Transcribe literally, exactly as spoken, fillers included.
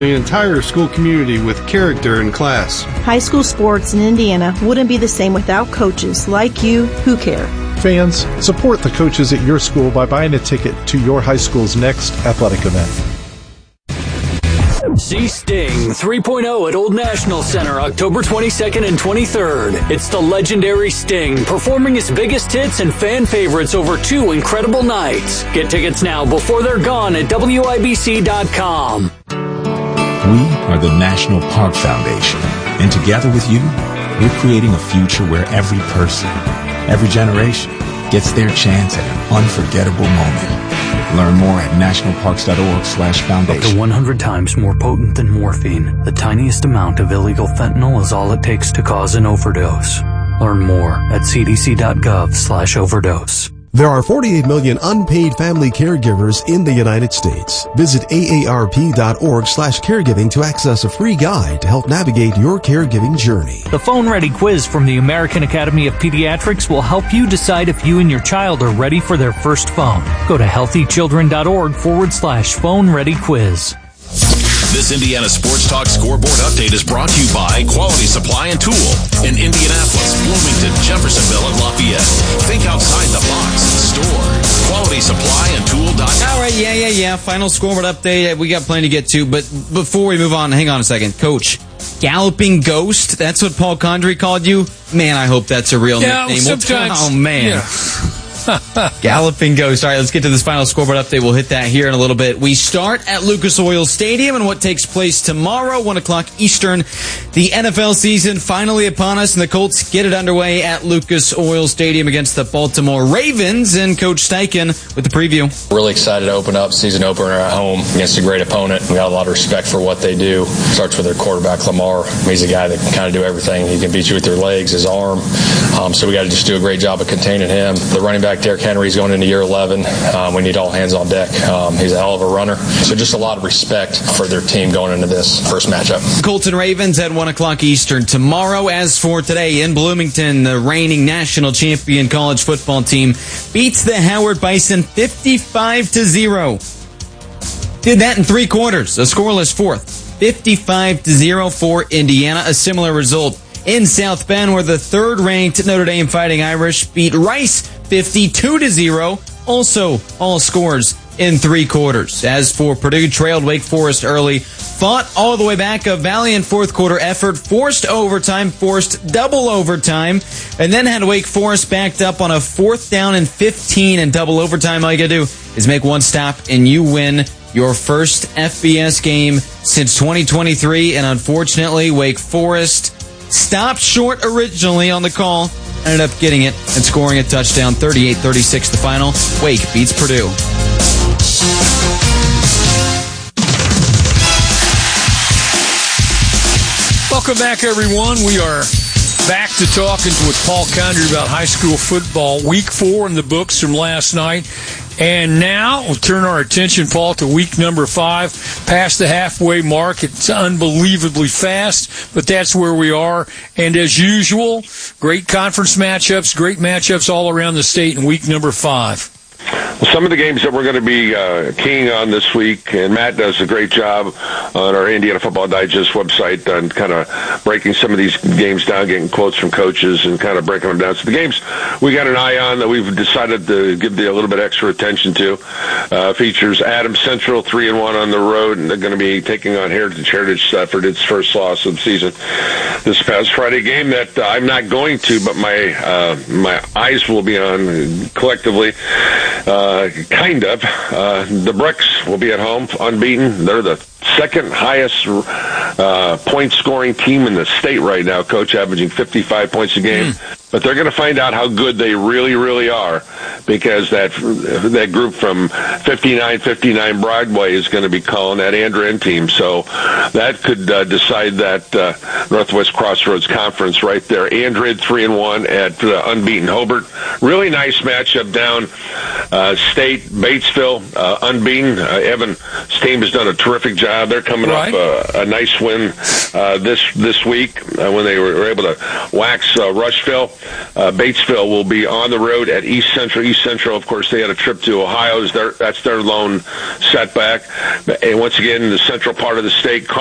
The entire school community with character and class. High school sports in Indiana wouldn't be the same without coaches like you who care. Fans, support the coaches at your school by buying a ticket to your high school's next athletic event. See Sting three point oh at Old National Center October twenty-second and twenty-third. It's the legendary Sting performing his biggest hits and fan favorites over two incredible nights. Get tickets now before they're gone at W I B C dot com. We are the National Park Foundation, and together with you, we're creating a future where every person, every generation, gets their chance at an unforgettable moment. Learn more at nationalparks.org slash foundation. Up to one hundred times more potent than morphine, the tiniest amount of illegal fentanyl is all it takes to cause an overdose. Learn more at cdc.gov slash overdose. There are forty-eight million unpaid family caregivers in the United States. Visit aarp.org slash caregiving to access a free guide to help navigate your caregiving journey. The Phone Ready quiz from the American Academy of Pediatrics will help you decide if you and your child are ready for their first phone. Go to healthychildren.org forward slash phone ready quiz. This Indiana Sports Talk Scoreboard Update is brought to you by Quality Supply and Tool in Indianapolis, Bloomington, Jeffersonville, and Lafayette. Think outside the box in store. Quality Supply and Tool dot com. All right, yeah, yeah, yeah. Final scoreboard update. We got plenty to get to, but before we move on, hang on a second. Coach, Galloping Ghost, that's what Paul Condry called you? Man, I hope that's a real yeah, nickname. Sometimes, oh, man. Yeah. Galloping Ghost. All right, let's get to this final scoreboard update. We'll hit that here in a little bit. We start at Lucas Oil Stadium and what takes place tomorrow, one o'clock Eastern. The N F L season finally upon us, and the Colts get it underway at Lucas Oil Stadium against the Baltimore Ravens. And Coach Steichen with the preview. Really excited to open up season opener at home against a great opponent. We got a lot of respect for what they do. Starts with their quarterback, Lamar. He's a guy that can kind of do everything. He can beat you with your legs, his arm. Um, so we got to just do a great job of containing him. The running back, Derrick Henry, is going into year eleven. Um, we need all hands on deck. Um, he's a hell of a runner. So just a lot of respect for their team going into this first matchup. Colts and Ravens at one o'clock Eastern tomorrow. As for today in Bloomington, the reigning national champion college football team beats the Howard Bison fifty-five to zero. Did that in three quarters. A scoreless fourth. fifty-five to zero for Indiana. A similar result in South Bend, where the third-ranked Notre Dame Fighting Irish beat Rice fifty-two to zero. Also, all scores in three quarters. As for Purdue, trailed Wake Forest early, fought all the way back, a valiant fourth-quarter effort, forced overtime, forced double overtime, and then had Wake Forest backed up on a fourth down and fifteen in double overtime. All you got to do is make one stop, and you win your first F B S game since twenty twenty-three. And unfortunately, Wake Forest stopped short originally on the call, ended up getting it and scoring a touchdown. Thirty-eight thirty-six the final. Wake beats Purdue. Welcome back, everyone. We are back to talking with Paul Condry about high school football. Week four in the books from last night. And now we'll turn our attention, Paul, to week number five, past the halfway mark. It's unbelievably fast, but that's where we are. And as usual, great conference matchups, great matchups all around the state in week number five. Well, some of the games that we're going to be uh, keying on this week, and Matt does a great job on our Indiana Football Digest website on kind of breaking some of these games down, getting quotes from coaches and kind of breaking them down. So the games we got an eye on that we've decided to give the, a little bit extra attention to uh, features Adams Central, three and one on the road, and they're going to be taking on Heritage. Heritage suffered its first loss of the season this past Friday. Game that uh, I'm not going to, but my uh, my eyes will be on collectively. Uh, kind of. Uh, the Bricks will be at home, unbeaten. They're the second highest uh, point-scoring team in the state right now, Coach, averaging fifty-five points a game. Mm. But they're going to find out how good they really, really are, because that that group from fifty-nine fifty-nine Broadway is going to be calling that Andrean team. So that could uh, decide that uh, Northwest Crossroads Conference right there. Andred three and one at uh, unbeaten Hobart. Really nice matchup down uh, state. Batesville uh, unbeaten. Uh, Evan's team has done a terrific job. They're coming right. up uh, a nice win uh, this this week uh, when they were able to wax uh, Rushville. uh, Batesville will be on the road at East Central. East Central, of course, they had a trip to Ohio. That's their lone setback. And once again, in the central part of the state,